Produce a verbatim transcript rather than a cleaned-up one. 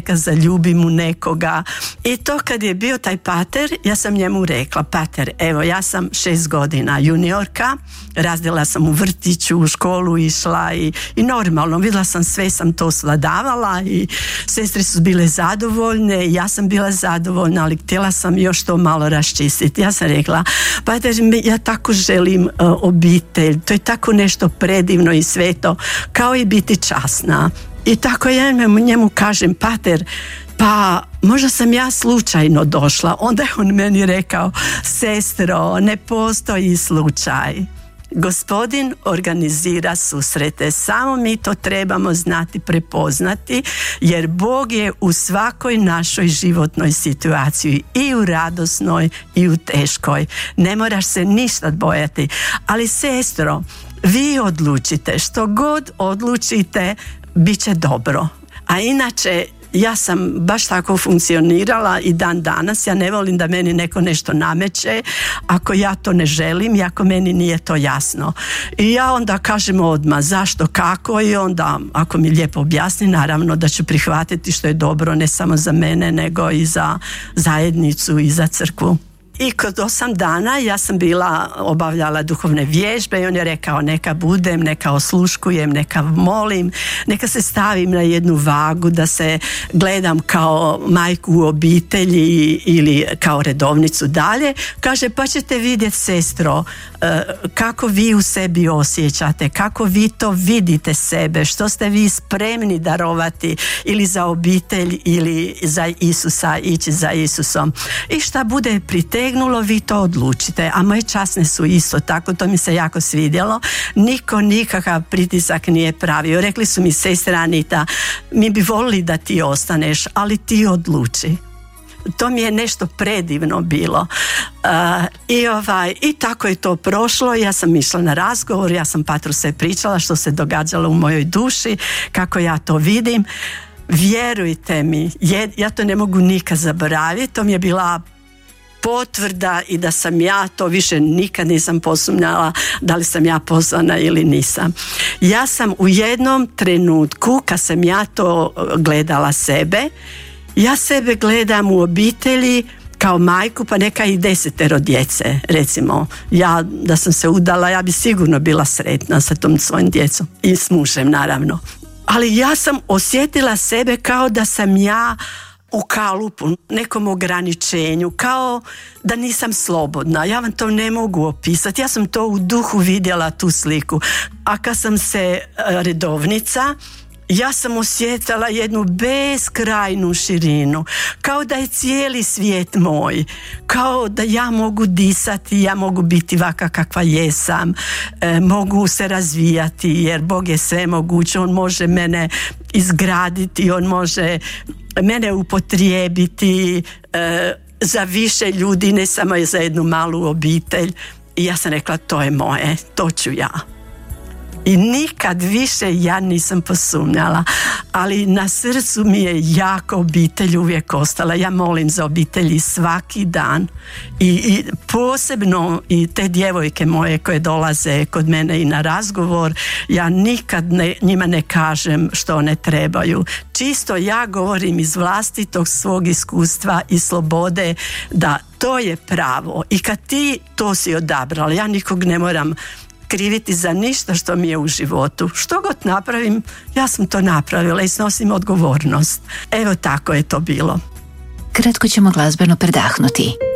neka zaljubim u nekoga. I to kad je bio taj pater, ja sam njemu rekla, pater, evo ja sam šest godina juniorka, razdjela sam u vrtiću, u školu išla i, i normalno, vidjela sam sve, sam to svladavala i sestre su bile zadovoljne, ja sam bila zadovoljna, ali htjela sam još to malo raščistiti. Ja sam rekla, pater, ja tako želim uh, obitelj, to je tako nešto predivno i sveto, kao i biti časna. I tako ja njemu kažem, pater, pa možda sam ja slučajno došla. Onda je on meni rekao, sestro, ne postoji slučaj. Gospodin organizira susrete, samo mi to trebamo znati prepoznati, jer Bog je u svakoj našoj životnoj situaciji, i u radosnoj i u teškoj. Ne moraš se ništa bojati. Ali sestro, vi odlučite, što god odlučite, bit će dobro. A inače, ja sam baš tako funkcionirala i dan danas. Ja ne volim da meni neko nešto nameće ako ja to ne želim i ako meni nije to jasno. I ja onda kažem odmah zašto, kako, i onda ako mi lijepo objasni, naravno da ću prihvatiti što je dobro ne samo za mene nego i za zajednicu i za crkvu. I kod osam dana ja sam bila, obavljala duhovne vježbe i on je rekao neka budem, neka osluškujem, neka molim, neka se stavim na jednu vagu, da se gledam kao majku u obitelji ili kao redovnicu dalje. Kaže, pa ćete vidjeti, sestro, kako vi u sebi osjećate, kako vi to vidite sebe, što ste vi spremni darovati ili za obitelj ili za Isusa, ići za Isusom. I šta bude pritegnulo, vi to odlučite. A moje časne su isto tako, to mi se jako svidjelo. Niko nikakav pritisak nije pravio. Rekli su mi, sestra Anita, mi bi volili da ti ostaneš, ali ti odluči. To mi je nešto predivno bilo. Uh, i, ovaj, i tako je to prošlo. Ja sam išla na razgovor, ja sam patru sve pričala što se događalo u mojoj duši, kako ja to vidim. Vjerujte mi, je, ja to ne mogu nikad zaboraviti. To mi je bila potvrda i da sam ja, to više nikad nisam posumnjala da li sam ja pozvana ili nisam. Ja sam u jednom trenutku, kad sam ja to gledala sebe, ja sebe gledam u obitelji kao majku, pa neka i desetero djece, recimo. Ja, da sam se udala, ja bi sigurno bila sretna sa tom svojim djecom i s mužem, naravno. Ali ja sam osjetila sebe kao da sam ja u kalupu, nekom ograničenju, kao da nisam slobodna. Ja vam to ne mogu opisati. Ja sam to u duhu vidjela, tu sliku. A kad sam se redovnica, ja sam osjetila jednu beskrajnu širinu, kao da je cijeli svijet moj, kao da ja mogu disati, ja mogu biti ovakva kakva jesam, e, mogu se razvijati, jer Bog je sve moguće, on može mene izgraditi, on može mene upotrijebiti e, za više ljudi, ne samo za jednu malu obitelj. I ja sam rekla, to je moje, to ću ja. I nikad više ja nisam posumnjala, ali na srcu mi je jako obitelj uvijek ostala. Ja molim za obitelji svaki dan i, i posebno i te djevojke moje koje dolaze kod mene i na razgovor, ja nikad ne, njima ne kažem što one trebaju. Čisto ja govorim iz vlastitog svog iskustva i slobode da to je pravo i kad ti to si odabrala, ja nikog ne moram kriviti za ništa što mi je u životu. Što god napravim, ja sam to napravila i snosim odgovornost. Evo tako je to bilo. Kratko ćemo glazbeno predahnuti.